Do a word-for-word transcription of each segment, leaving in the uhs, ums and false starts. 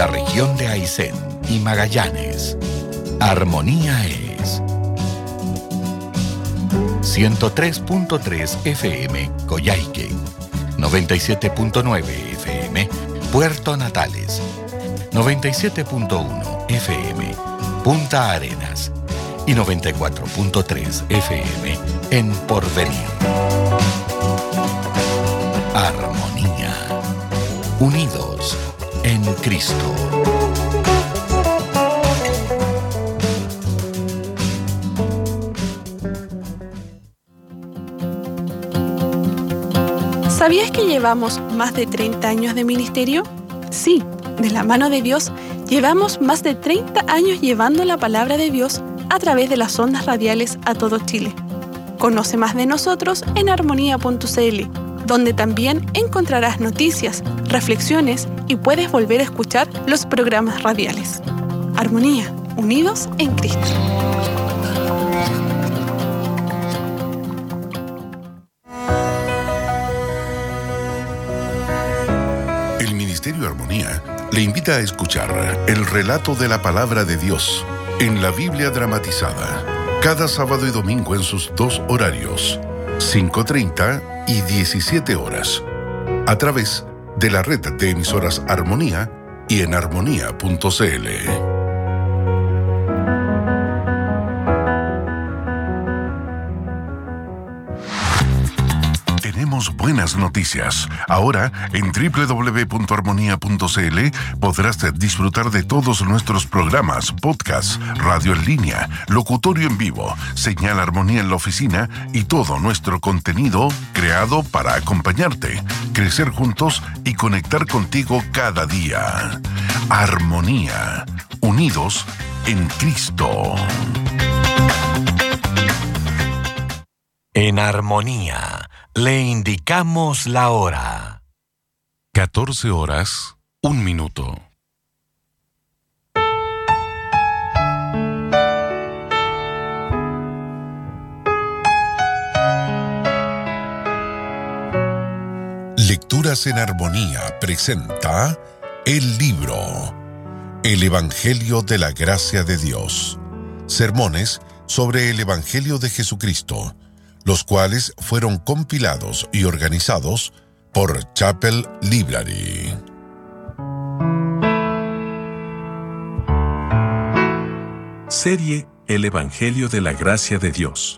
la región de Aysén y Magallanes, Armonía es ciento tres punto tres F M Coyhaique, noventa y siete punto nueve F M Puerto Natales, noventa y siete punto uno F M Punta Arenas y noventa y cuatro punto tres F M en Porvenir. Armonía. Unidos en Cristo. ¿Sabías que llevamos más de treinta años de ministerio? Sí, de la mano de Dios, llevamos más de treinta años llevando la palabra de Dios a través de las ondas radiales a todo Chile. Conoce más de nosotros en armonía punto c l, donde también encontrarás noticias, reflexiones y puedes volver a escuchar los programas radiales. Armonía, unidos en Cristo. El Ministerio Armonía le invita a escuchar el relato de la palabra de Dios en la Biblia dramatizada, cada sábado y domingo en sus dos horarios, cinco treinta y diecisiete horas, a través de la red de emisoras Armonía y en armonía punto c l. Tenemos buenas noticias. Ahora, en doble u doble u doble u punto armonía punto c l podrás disfrutar de todos nuestros programas, podcasts, radio en línea, locutorio en vivo, señal Armonía en la oficina y todo nuestro contenido creado para acompañarte, crecer juntos y conectar contigo cada día. Armonía, unidos en Cristo. En Armonía le indicamos la hora. catorce horas, un minuto. Lecturas en Armonía presenta el libro El Evangelio de la Gracia de Dios. Sermones sobre el Evangelio de Jesucristo, los cuales fueron compilados y organizados por Chapel Library. Serie El Evangelio de la Gracia de Dios.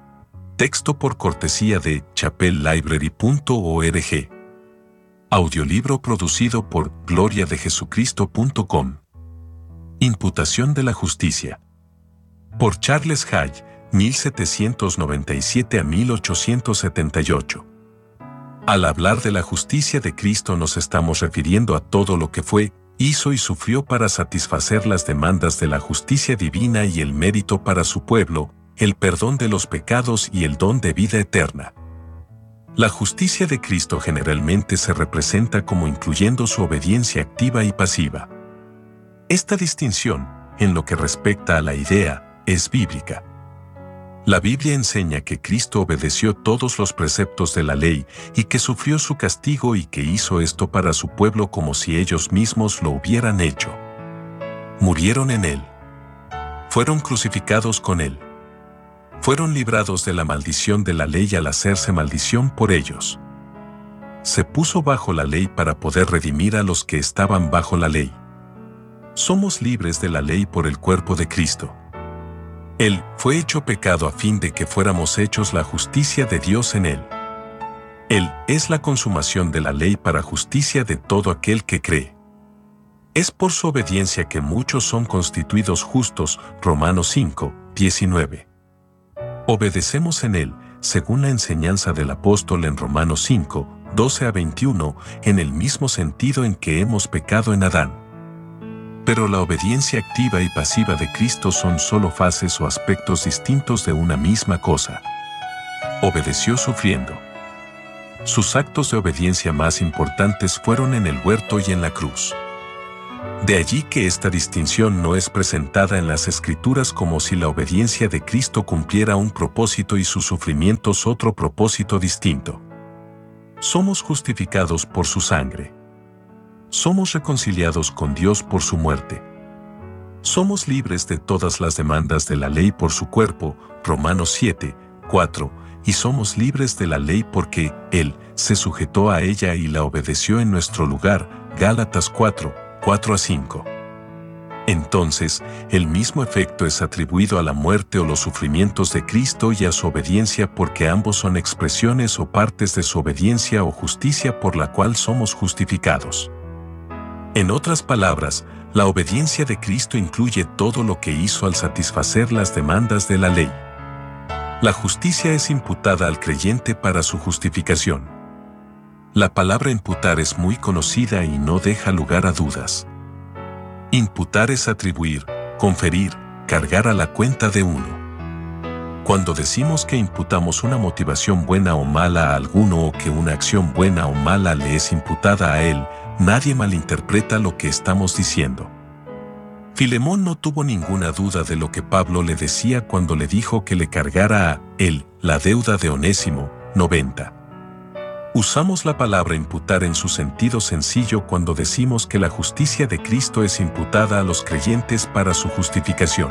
Texto por cortesía de chapel library punto org. Audiolibro producido por gloria de jesucristo punto com. Imputación de la justicia. Por Charles Hay, mil setecientos noventa y siete a mil ochocientos setenta y ocho. Al hablar de la justicia de Cristo nos estamos refiriendo a todo lo que fue, hizo y sufrió para satisfacer las demandas de la justicia divina y el mérito para su pueblo, el perdón de los pecados y el don de vida eterna. La justicia de Cristo generalmente se representa como incluyendo su obediencia activa y pasiva. Esta distinción, en lo que respecta a la idea, es bíblica. La Biblia enseña que Cristo obedeció todos los preceptos de la ley y que sufrió su castigo y que hizo esto para su pueblo como si ellos mismos lo hubieran hecho. Murieron en Él. Fueron crucificados con Él. Fueron librados de la maldición de la ley al hacerse maldición por ellos. Se puso bajo la ley para poder redimir a los que estaban bajo la ley. Somos libres de la ley por el cuerpo de Cristo. Él fue hecho pecado a fin de que fuéramos hechos la justicia de Dios en Él. Él es la consumación de la ley para justicia de todo aquel que cree. Es por su obediencia que muchos son constituidos justos, Romanos cinco, diecinueve. Obedecemos en Él, según la enseñanza del apóstol en Romanos cinco, doce a veintiuno, en el mismo sentido en que hemos pecado en Adán. Pero la obediencia activa y pasiva de Cristo son solo fases o aspectos distintos de una misma cosa. Obedeció sufriendo. Sus actos de obediencia más importantes fueron en el huerto y en la cruz. De allí que esta distinción no es presentada en las Escrituras como si la obediencia de Cristo cumpliera un propósito y sus sufrimientos otro propósito distinto. Somos justificados por su sangre. somos reconciliados con Dios por su muerte. Somos libres de todas las demandas de la ley por su cuerpo, Romanos siete, cuatro, y somos libres de la ley porque Él se sujetó a ella y la obedeció en nuestro lugar, Gálatas cuatro, cuatro a cinco. Entonces, el mismo efecto es atribuido a la muerte o los sufrimientos de Cristo y a su obediencia porque ambos son expresiones o partes de su obediencia o justicia por la cual somos justificados. En otras palabras, la obediencia de Cristo incluye todo lo que hizo al satisfacer las demandas de la ley. La justicia es imputada al creyente para su justificación. La palabra imputar es muy conocida y no deja lugar a dudas. Imputar es atribuir, conferir, cargar a la cuenta de uno. Cuando decimos que imputamos una motivación buena o mala a alguno o que una acción buena o mala le es imputada a él, nadie malinterpreta lo que estamos diciendo. Filemón no tuvo ninguna duda de lo que Pablo le decía cuando le dijo que le cargara a él la deuda de Onésimo, noventa. Usamos la palabra imputar en su sentido sencillo cuando decimos que la justicia de Cristo es imputada a los creyentes para su justificación.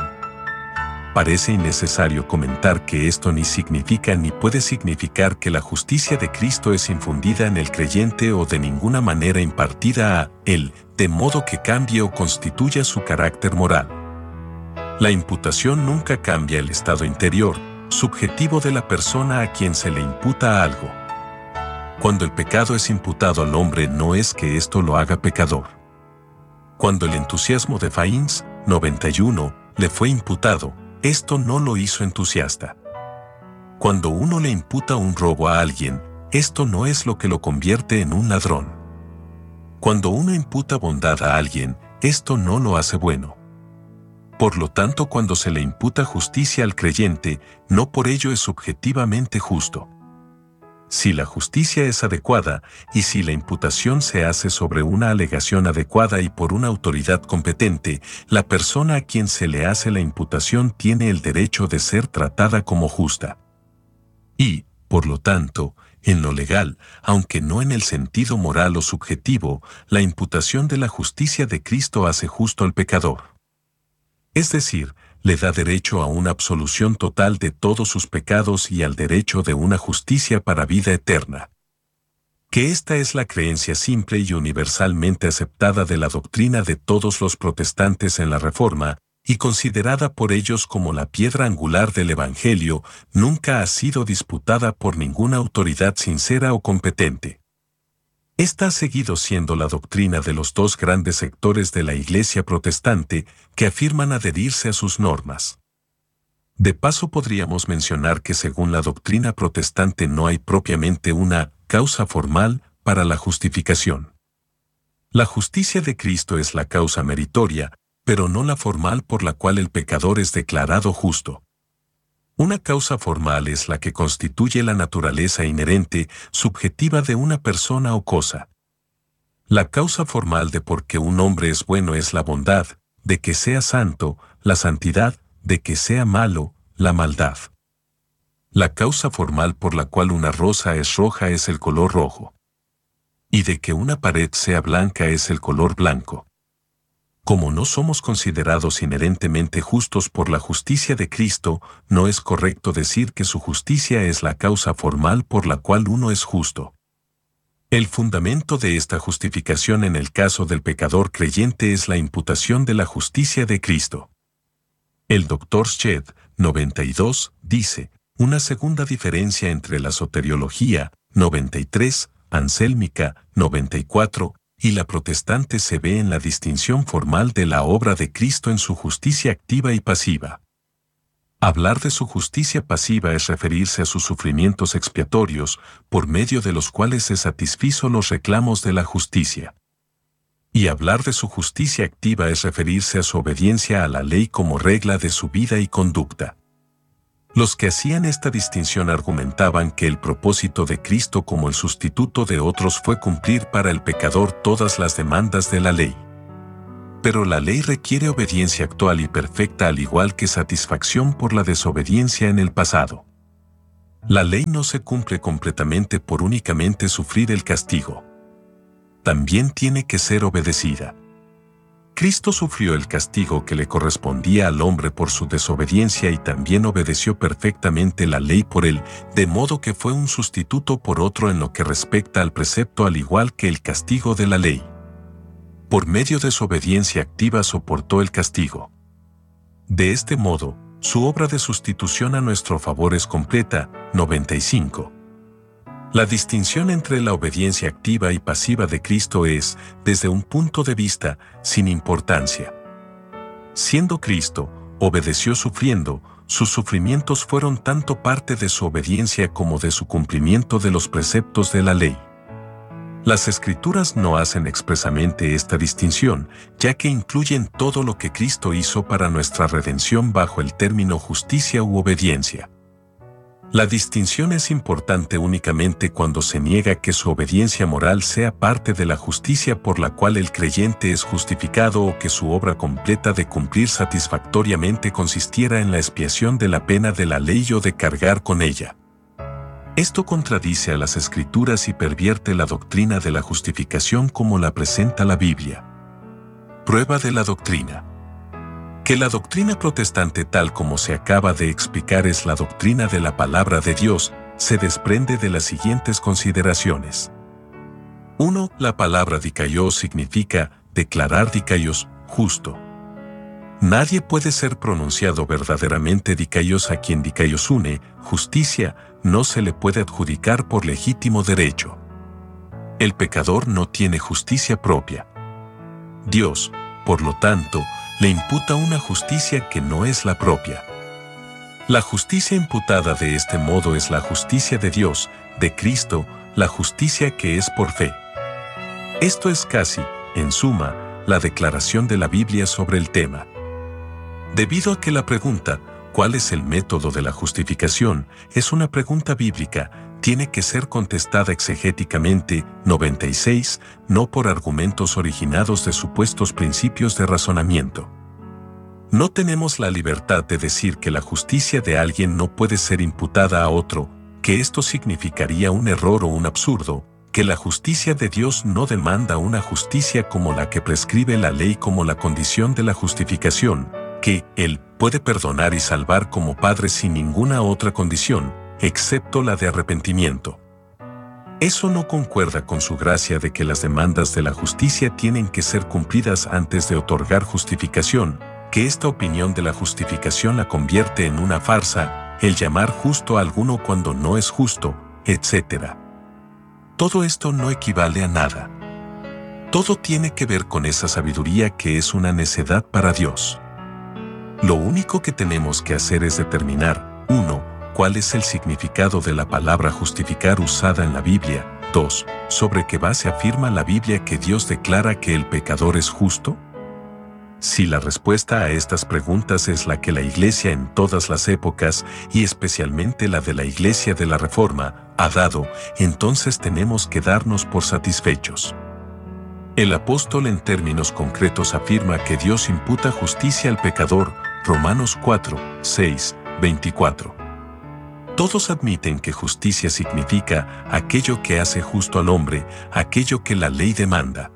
Parece innecesario comentar que esto ni significa ni puede significar que la justicia de Cristo es infundida en el creyente o de ninguna manera impartida a él, de modo que cambie o constituya su carácter moral. La imputación nunca cambia el estado interior, subjetivo de la persona a quien se le imputa algo. Cuando el pecado es imputado al hombre no es que esto lo haga pecador. Cuando el entusiasmo de Faíns, noventa y uno, le fue imputado, esto no lo hizo entusiasta. Cuando uno le imputa un robo a alguien, esto no es lo que lo convierte en un ladrón. Cuando uno imputa bondad a alguien, esto no lo hace bueno. Por lo tanto, cuando se le imputa justicia al creyente, no por ello es subjetivamente justo. Si la justicia es adecuada y si la imputación se hace sobre una alegación adecuada y por una autoridad competente, la persona a quien se le hace la imputación tiene el derecho de ser tratada como justa. Y, por lo tanto, en lo legal, aunque no en el sentido moral o subjetivo, la imputación de la justicia de Cristo hace justo al pecador. Es decir, le da derecho a una absolución total de todos sus pecados y al derecho de una justicia para vida eterna. Que esta es la creencia simple y universalmente aceptada de la doctrina de todos los protestantes en la Reforma, y considerada por ellos como la piedra angular del Evangelio, nunca ha sido disputada por ninguna autoridad sincera o competente. Esta ha seguido siendo la doctrina de los dos grandes sectores de la Iglesia protestante que afirman adherirse a sus normas. De paso podríamos mencionar que según la doctrina protestante no hay propiamente una causa formal para la justificación. La justicia de Cristo es la causa meritoria, pero no la formal por la cual el pecador es declarado justo. Una causa formal es la que constituye la naturaleza inherente, subjetiva de una persona o cosa. La causa formal de por qué un hombre es bueno es la bondad, de que sea santo, la santidad, de que sea malo, la maldad. La causa formal por la cual una rosa es roja es el color rojo. Y de que una pared sea blanca es el color blanco. Como no somos considerados inherentemente justos por la justicia de Cristo, no es correcto decir que su justicia es la causa formal por la cual uno es justo. El fundamento de esta justificación en el caso del pecador creyente es la imputación de la justicia de Cristo. El doctor Shedd, noventa y dos, dice, una segunda diferencia entre la soteriología, noventa y tres, ansélmica, noventa y cuatro, y la protestante se ve en la distinción formal de la obra de Cristo en su justicia activa y pasiva. Hablar de su justicia pasiva es referirse a sus sufrimientos expiatorios, por medio de los cuales se satisfizo los reclamos de la justicia. Y hablar de su justicia activa es referirse a su obediencia a la ley como regla de su vida y conducta. Los que hacían esta distinción argumentaban que el propósito de Cristo como el sustituto de otros fue cumplir para el pecador todas las demandas de la ley. Pero la ley requiere obediencia actual y perfecta al igual que satisfacción por la desobediencia en el pasado. La ley no se cumple completamente por únicamente sufrir el castigo. también tiene que ser obedecida. Cristo sufrió el castigo que le correspondía al hombre por su desobediencia y también obedeció perfectamente la ley por él, de modo que fue un sustituto por otro en lo que respecta al precepto al igual que el castigo de la ley. Por medio de su obediencia activa soportó el castigo. De este modo, su obra de sustitución a nuestro favor es completa. noventa y cinco. La distinción entre la obediencia activa y pasiva de Cristo es, desde un punto de vista, sin importancia. Siendo Cristo, obedeció sufriendo, sus sufrimientos fueron tanto parte de su obediencia como de su cumplimiento de los preceptos de la ley. Las Escrituras no hacen expresamente esta distinción, ya que incluyen todo lo que Cristo hizo para nuestra redención bajo el término justicia u obediencia. La distinción es importante únicamente cuando se niega que su obediencia moral sea parte de la justicia por la cual el creyente es justificado o que su obra completa de cumplir satisfactoriamente consistiera en la expiación de la pena de la ley o de cargar con ella. Esto contradice a las Escrituras y pervierte la doctrina de la justificación como la presenta la Biblia. Prueba de la doctrina. Que la doctrina protestante tal como se acaba de explicar es la doctrina de la palabra de Dios, se desprende de las siguientes consideraciones. uno. La palabra dikaios significa declarar dikaios, justo. Nadie puede ser pronunciado verdaderamente dikaios a quien dikaios une, justicia, no se le puede adjudicar por legítimo derecho. El pecador no tiene justicia propia. Dios, por lo tanto, le imputa una justicia que no es la propia. La justicia imputada de este modo es la justicia de Dios, de Cristo, la justicia que es por fe. Esto es casi, en suma, la declaración de la Biblia sobre el tema. Debido a que la pregunta, ¿cuál es el método de la justificación?, es una pregunta bíblica, tiene que ser contestada exegéticamente. noventa y seis, no por argumentos originados de supuestos principios de razonamiento. No tenemos la libertad de decir que la justicia de alguien no puede ser imputada a otro, que esto significaría un error o un absurdo, que la justicia de Dios no demanda una justicia como la que prescribe la ley como la condición de la justificación, que Él puede perdonar y salvar como Padre sin ninguna otra condición, excepto la de arrepentimiento. Eso no concuerda con su gracia de que las demandas de la justicia tienen que ser cumplidas antes de otorgar justificación, que esta opinión de la justificación la convierte en una farsa, el llamar justo a alguno cuando no es justo, etcétera. Todo esto no equivale a nada. Todo tiene que ver con esa sabiduría que es una necedad para Dios. Lo único que tenemos que hacer es determinar, uno, cuál es el significado de la palabra justificar usada en la Biblia, dos, sobre qué base afirma la Biblia que Dios declara que el pecador es justo. Si la respuesta a estas preguntas es la que la Iglesia en todas las épocas, y especialmente la de la Iglesia de la Reforma, ha dado, entonces tenemos que darnos por satisfechos. El apóstol en términos concretos afirma que Dios imputa justicia al pecador, Romanos cuatro, seis, veinticuatro. Todos admiten que justicia significa aquello que hace justo al hombre, aquello que la ley demanda.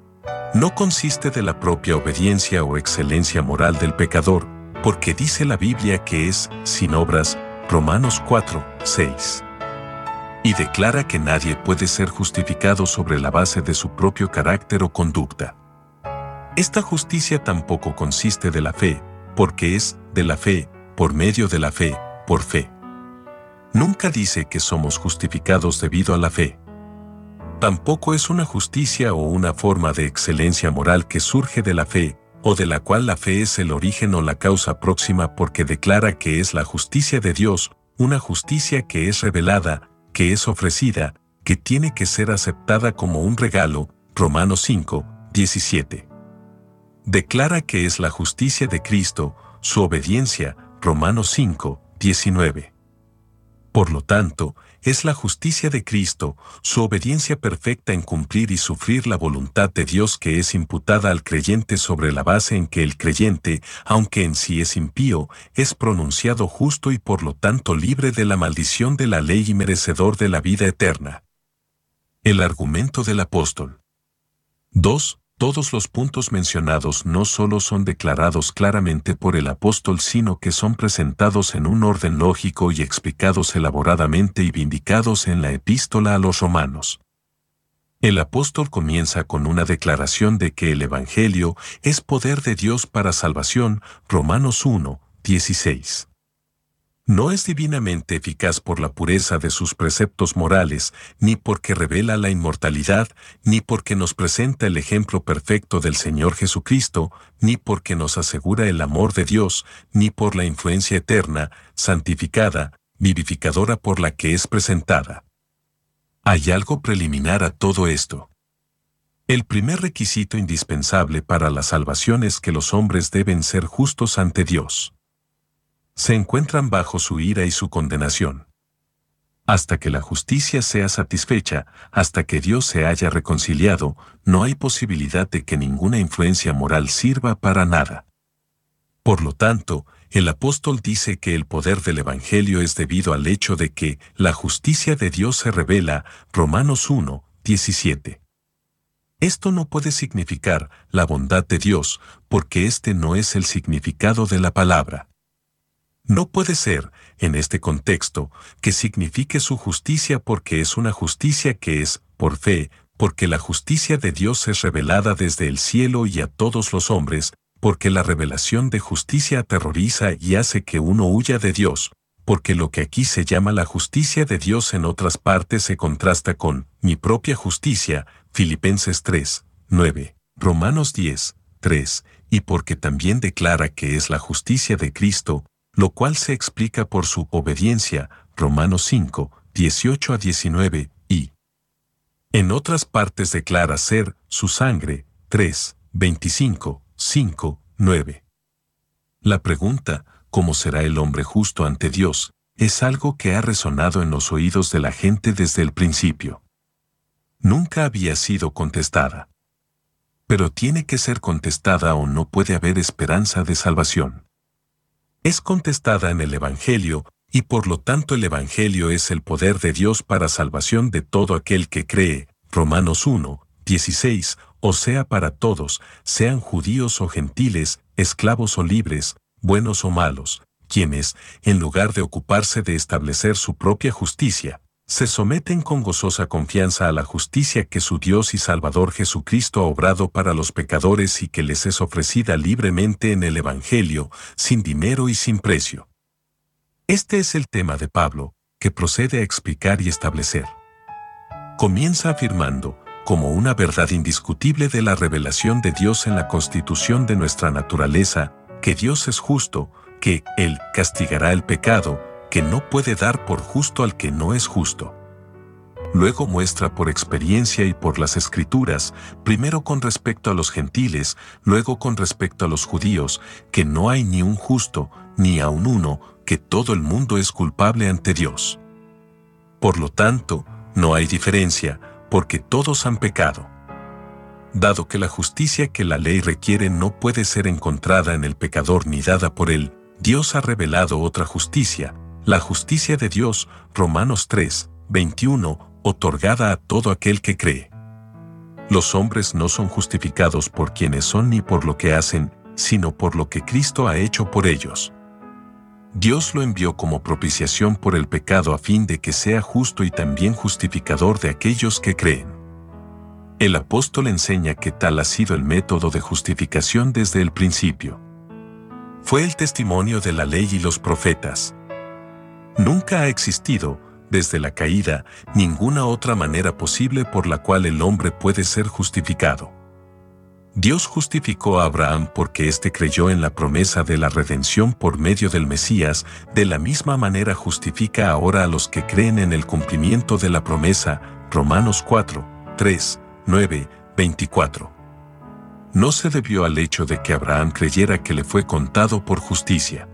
No consiste de la propia obediencia o excelencia moral del pecador, porque dice la Biblia que es sin obras, Romanos cuatro, seis. Y declara que nadie puede ser justificado sobre la base de su propio carácter o conducta. Esta justicia tampoco consiste de la fe, porque es de la fe, por medio de la fe, por fe. Nunca dice que somos justificados debido a la fe. Tampoco es una justicia o una forma de excelencia moral que surge de la fe, o de la cual la fe es el origen o la causa próxima porque declara que es la justicia de Dios, una justicia que es revelada, que es ofrecida, que tiene que ser aceptada como un regalo, Romanos cinco, diecisiete. Declara que es la justicia de Cristo, su obediencia, Romanos cinco, diecinueve. Por lo tanto, es la justicia de Cristo, su obediencia perfecta en cumplir y sufrir la voluntad de Dios que es imputada al creyente sobre la base en que el creyente, aunque en sí es impío, es pronunciado justo y por lo tanto libre de la maldición de la ley y merecedor de la vida eterna. El argumento del apóstol. dos. Todos los puntos mencionados no solo son declarados claramente por el apóstol, sino que son presentados en un orden lógico y explicados elaboradamente y vindicados en la epístola a los romanos. El apóstol comienza con una declaración de que el Evangelio es poder de Dios para salvación, Romanos uno, dieciséis. No es divinamente eficaz por la pureza de sus preceptos morales, ni porque revela la inmortalidad, ni porque nos presenta el ejemplo perfecto del Señor Jesucristo, ni porque nos asegura el amor de Dios, ni por la influencia eterna, santificada, vivificadora por la que es presentada. Hay algo preliminar a todo esto. El primer requisito indispensable para la salvación es que los hombres deben ser justos ante Dios. Se encuentran bajo su ira y su condenación. Hasta que la justicia sea satisfecha, hasta que Dios se haya reconciliado, no hay posibilidad de que ninguna influencia moral sirva para nada. Por lo tanto, el apóstol dice que el poder del Evangelio es debido al hecho de que la justicia de Dios se revela, Romanos uno, diecisiete. Esto no puede significar la bondad de Dios, porque este no es el significado de la palabra. No puede ser, en este contexto, que signifique su justicia porque es una justicia que es, por fe, porque la justicia de Dios es revelada desde el cielo y a todos los hombres, porque la revelación de justicia aterroriza y hace que uno huya de Dios, porque lo que aquí se llama la justicia de Dios en otras partes se contrasta con mi propia justicia, Filipenses tres, nueve, Romanos diez, tres, y porque también declara que es la justicia de Cristo, lo cual se explica por su obediencia, Romanos cinco, dieciocho a diecinueve, y en otras partes declara ser su sangre, tres, veinticinco, cinco, nueve. La pregunta, ¿cómo será el hombre justo ante Dios?, es algo que ha resonado en los oídos de la gente desde el principio. Nunca había sido contestada. Pero tiene que ser contestada o no puede haber esperanza de salvación. Es contestada en el Evangelio, y por lo tanto el Evangelio es el poder de Dios para salvación de todo aquel que cree, Romanos uno, dieciséis, o sea para todos, sean judíos o gentiles, esclavos o libres, buenos o malos, quienes, en lugar de ocuparse de establecer su propia justicia, se someten con gozosa confianza a la justicia que su Dios y Salvador Jesucristo ha obrado para los pecadores y que les es ofrecida libremente en el Evangelio, sin dinero y sin precio. Este es el tema de Pablo, que procede a explicar y establecer. Comienza afirmando, como una verdad indiscutible de la revelación de Dios en la constitución de nuestra naturaleza, que Dios es justo, que Él castigará el pecado, que no puede dar por justo al que no es justo. Luego muestra por experiencia y por las Escrituras, primero con respecto a los gentiles, luego con respecto a los judíos, que no hay ni un justo, ni aun uno, que todo el mundo es culpable ante Dios. Por lo tanto, no hay diferencia, porque todos han pecado. Dado que la justicia que la ley requiere no puede ser encontrada en el pecador ni dada por él, Dios ha revelado otra justicia, la justicia de Dios, Romanos tres, veintiuno, otorgada a todo aquel que cree. Los hombres no son justificados por quienes son ni por lo que hacen, sino por lo que Cristo ha hecho por ellos. Dios lo envió como propiciación por el pecado a fin de que sea justo y también justificador de aquellos que creen. El apóstol enseña que tal ha sido el método de justificación desde el principio. Fue el testimonio de la ley y los profetas. Nunca ha existido, desde la caída, ninguna otra manera posible por la cual el hombre puede ser justificado. Dios justificó a Abraham porque éste creyó en la promesa de la redención por medio del Mesías, de la misma manera justifica ahora a los que creen en el cumplimiento de la promesa, Romanos cuatro, tres, nueve, veinticuatro. No se debió al hecho de que Abraham creyera que le fue contado por justicia.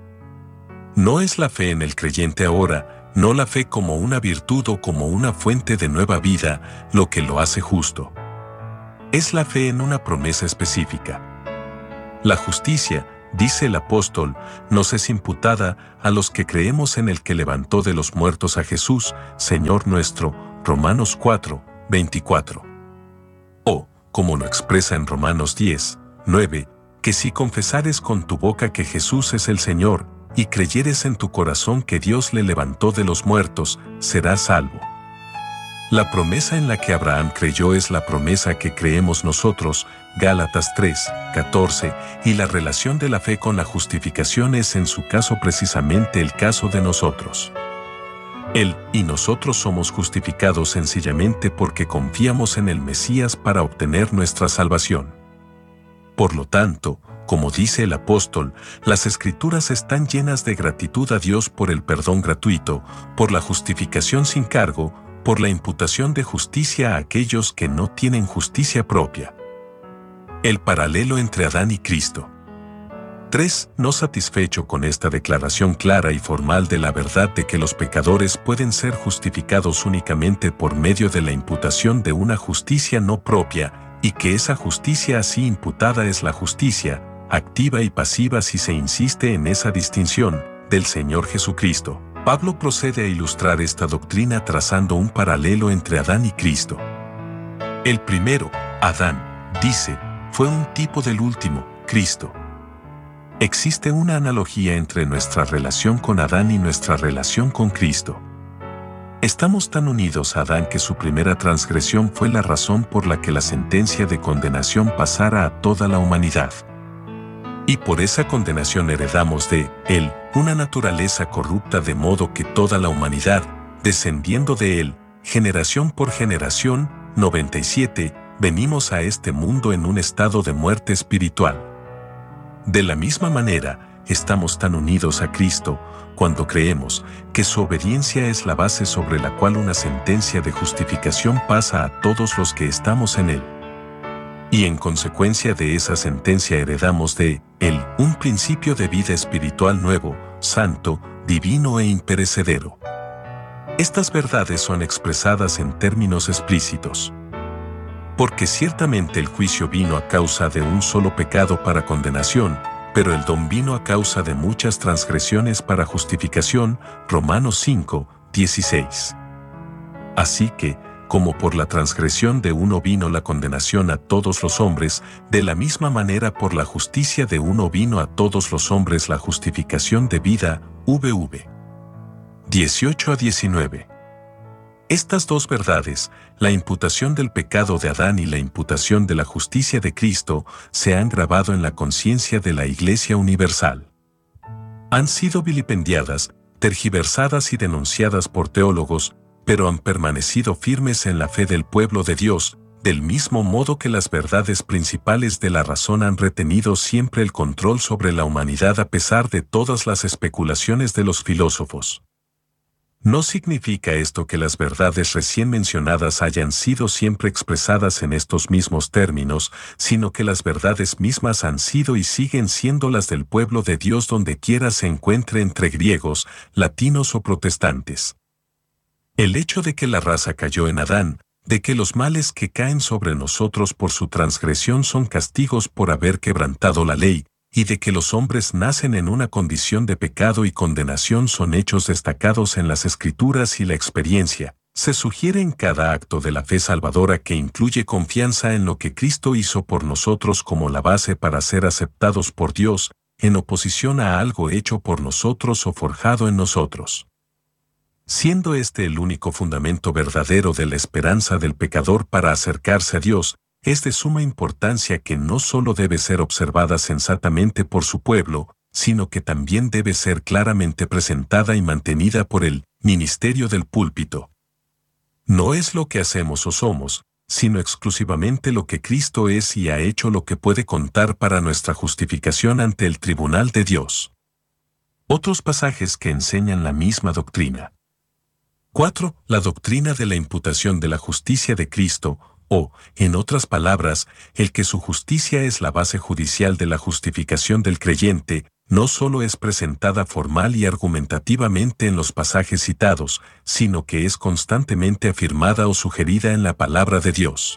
No es la fe en el creyente ahora, no la fe como una virtud o como una fuente de nueva vida, lo que lo hace justo. Es la fe en una promesa específica. La justicia, dice el apóstol, nos es imputada a los que creemos en el que levantó de los muertos a Jesús, Señor nuestro, Romanos cuatro, veinticuatro. O, como lo expresa en Romanos diez, nueve, que si confesares con tu boca que Jesús es el Señor, y creyeres en tu corazón que Dios le levantó de los muertos, serás salvo. La promesa en la que Abraham creyó es la promesa que creemos nosotros, Gálatas tres, catorce, y la relación de la fe con la justificación es en su caso precisamente el caso de nosotros. Él y nosotros somos justificados sencillamente porque confiamos en el Mesías para obtener nuestra salvación. Por lo tanto, como dice el apóstol, las Escrituras están llenas de gratitud a Dios por el perdón gratuito, por la justificación sin cargo, por la imputación de justicia a aquellos que no tienen justicia propia. El paralelo entre Adán y Cristo. tres. No satisfecho con esta declaración clara y formal de la verdad de que los pecadores pueden ser justificados únicamente por medio de la imputación de una justicia no propia, y que esa justicia así imputada es la justicia, activa y pasiva si se insiste en esa distinción, del Señor Jesucristo. Pablo procede a ilustrar esta doctrina trazando un paralelo entre Adán y Cristo. El primero, Adán, dice, fue un tipo del último, Cristo. Existe una analogía entre nuestra relación con Adán y nuestra relación con Cristo. Estamos tan unidos a Adán que su primera transgresión fue la razón por la que la sentencia de condenación pasara a toda la humanidad. Y por esa condenación heredamos de él una naturaleza corrupta de modo que toda la humanidad, descendiendo de él, generación por generación, noventa y siete, venimos a este mundo en un estado de muerte espiritual. De la misma manera, estamos tan unidos a Cristo, cuando creemos que su obediencia es la base sobre la cual una sentencia de justificación pasa a todos los que estamos en él. Y en consecuencia de esa sentencia heredamos de él un principio de vida espiritual nuevo, santo, divino e imperecedero. Estas verdades son expresadas en términos explícitos. Porque ciertamente el juicio vino a causa de un solo pecado para condenación, pero el don vino a causa de muchas transgresiones para justificación, Romanos cinco, dieciséis. Así que, como por la transgresión de uno vino la condenación a todos los hombres, de la misma manera por la justicia de uno vino a todos los hombres la justificación de vida, V V. dieciocho a diecinueve. Estas dos verdades, la imputación del pecado de Adán y la imputación de la justicia de Cristo, se han grabado en la conciencia de la Iglesia universal. Han sido vilipendiadas, tergiversadas y denunciadas por teólogos, pero han permanecido firmes en la fe del pueblo de Dios, del mismo modo que las verdades principales de la razón han retenido siempre el control sobre la humanidad a pesar de todas las especulaciones de los filósofos. No significa esto que las verdades recién mencionadas hayan sido siempre expresadas en estos mismos términos, sino que las verdades mismas han sido y siguen siendo las del pueblo de Dios donde quiera se encuentre entre griegos, latinos o protestantes. El hecho de que la raza cayó en Adán, de que los males que caen sobre nosotros por su transgresión son castigos por haber quebrantado la ley, y de que los hombres nacen en una condición de pecado y condenación son hechos destacados en las Escrituras y la experiencia, se sugiere en cada acto de la fe salvadora que incluye confianza en lo que Cristo hizo por nosotros como la base para ser aceptados por Dios, en oposición a algo hecho por nosotros o forjado en nosotros. Siendo este el único fundamento verdadero de la esperanza del pecador para acercarse a Dios, es de suma importancia que no solo debe ser observada sensatamente por su pueblo, sino que también debe ser claramente presentada y mantenida por el ministerio del púlpito. No es lo que hacemos o somos, sino exclusivamente lo que Cristo es y ha hecho lo que puede contar para nuestra justificación ante el tribunal de Dios. Otros pasajes que enseñan la misma doctrina. cuatro. La doctrina de la imputación de la justicia de Cristo, o, en otras palabras, el que su justicia es la base judicial de la justificación del creyente, no solo es presentada formal y argumentativamente en los pasajes citados, sino que es constantemente afirmada o sugerida en la palabra de Dios.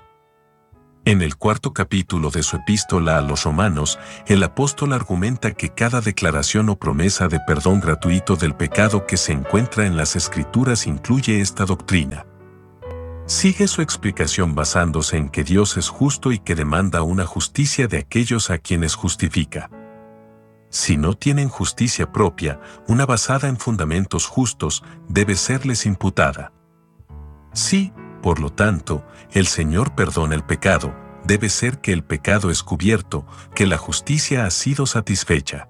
En el cuarto capítulo de su epístola a los Romanos, el apóstol argumenta que cada declaración o promesa de perdón gratuito del pecado que se encuentra en las Escrituras incluye esta doctrina. Sigue su explicación basándose en que Dios es justo y que demanda una justicia de aquellos a quienes justifica. Si no tienen justicia propia, una basada en fundamentos justos debe serles imputada. Si, por lo tanto, el Señor perdona el pecado, debe ser que el pecado es cubierto, que la justicia ha sido satisfecha.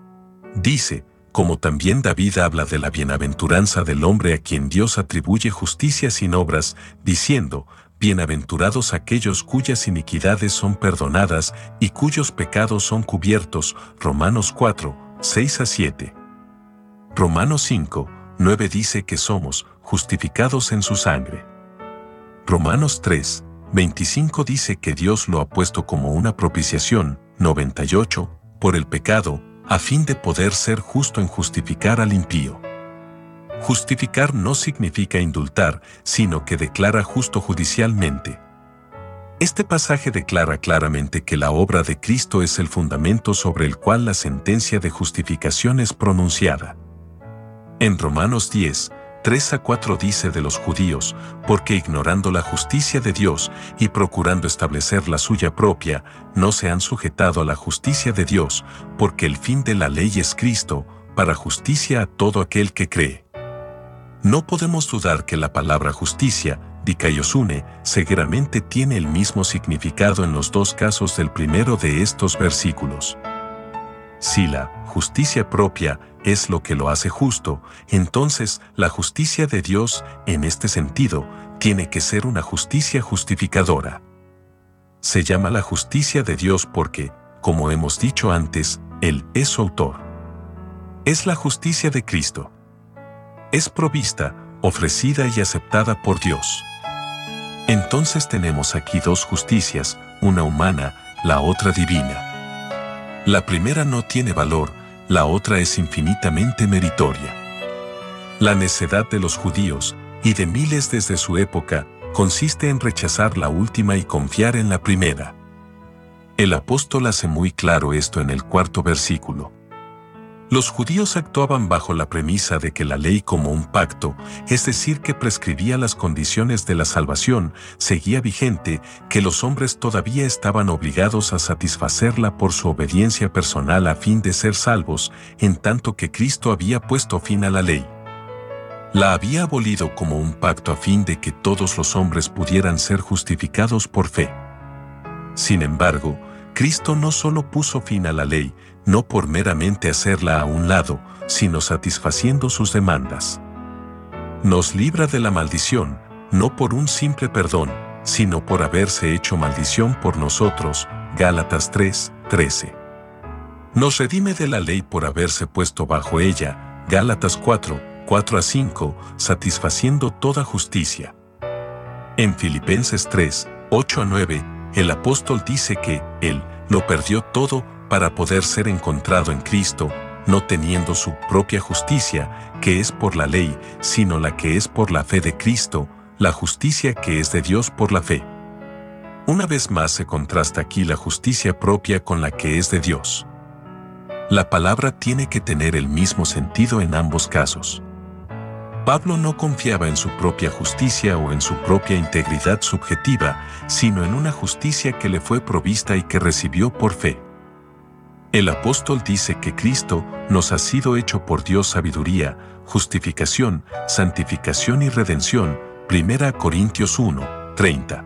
Dice, como también David habla de la bienaventuranza del hombre a quien Dios atribuye justicia sin obras, diciendo, bienaventurados aquellos cuyas iniquidades son perdonadas y cuyos pecados son cubiertos, Romanos cuatro, seis a siete. Romanos cinco, nueve dice que somos justificados en su sangre. Romanos tres, veinticinco dice que Dios lo ha puesto como una propiciación, noventa y ocho, por el pecado, a fin de poder ser justo en justificar al impío. Justificar no significa indultar, sino que declara justo judicialmente. Este pasaje declara claramente que la obra de Cristo es el fundamento sobre el cual la sentencia de justificación es pronunciada. En Romanos diez, tres a cuatro dice de los judíos, porque ignorando la justicia de Dios y procurando establecer la suya propia, no se han sujetado a la justicia de Dios, porque el fin de la ley es Cristo, para justicia a todo aquel que cree. No podemos dudar que la palabra justicia, dikaiosune, seguramente tiene el mismo significado en los dos casos del primero de estos versículos. Si la justicia propia es lo que lo hace justo, entonces la justicia de Dios, en este sentido, tiene que ser una justicia justificadora. Se llama la justicia de Dios porque, como hemos dicho antes, Él es su autor. Es la justicia de Cristo. Es provista, ofrecida y aceptada por Dios. Entonces tenemos aquí dos justicias, una humana, la otra divina. La primera no tiene valor, la otra es infinitamente meritoria. La necedad de los judíos, y de miles desde su época, consiste en rechazar la última y confiar en la primera. El apóstol hace muy claro esto en el cuarto versículo. Los judíos actuaban bajo la premisa de que la ley como un pacto, es decir, que prescribía las condiciones de la salvación, seguía vigente, que los hombres todavía estaban obligados a satisfacerla por su obediencia personal a fin de ser salvos, en tanto que Cristo había puesto fin a la ley. La había abolido como un pacto a fin de que todos los hombres pudieran ser justificados por fe. Sin embargo, Cristo no solo puso fin a la ley, no por meramente hacerla a un lado, sino satisfaciendo sus demandas. Nos libra de la maldición, no por un simple perdón, sino por haberse hecho maldición por nosotros, Gálatas tres, trece. Nos redime de la ley por haberse puesto bajo ella, Gálatas cuatro, cuatro a cinco, satisfaciendo toda justicia. En Filipenses tres, ocho a nueve, el apóstol dice que Él lo perdió todo para poder ser encontrado en Cristo, no teniendo su propia justicia, que es por la ley, sino la que es por la fe de Cristo, la justicia que es de Dios por la fe. Una vez más se contrasta aquí la justicia propia con la que es de Dios. La palabra tiene que tener el mismo sentido en ambos casos. Pablo no confiaba en su propia justicia o en su propia integridad subjetiva, sino en una justicia que le fue provista y que recibió por fe. El apóstol dice que Cristo nos ha sido hecho por Dios sabiduría, justificación, santificación y redención, primera Corintios uno, treinta.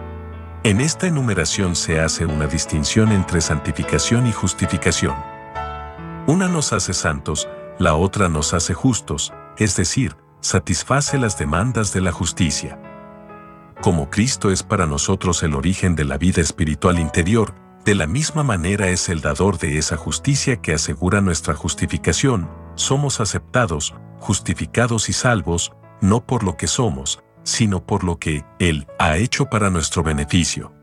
En esta enumeración se hace una distinción entre santificación y justificación. Una nos hace santos, la otra nos hace justos, es decir, satisface las demandas de la justicia. Como Cristo es para nosotros el origen de la vida espiritual interior, de la misma manera es el dador de esa justicia que asegura nuestra justificación. Somos aceptados, justificados y salvos, no por lo que somos, sino por lo que Él ha hecho para nuestro beneficio.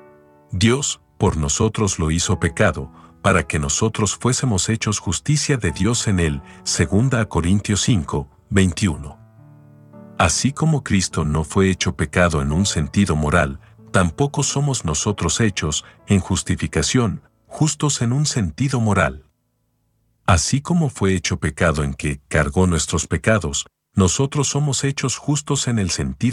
Dios, por nosotros lo hizo pecado, para que nosotros fuésemos hechos justicia de Dios en Él, segunda Corintios cinco, veintiuno. Así como Cristo no fue hecho pecado en un sentido moral, tampoco somos nosotros hechos, en justificación, justos en un sentido moral. Así como fue hecho pecado en que cargó nuestros pecados, nosotros somos hechos justos en el sentido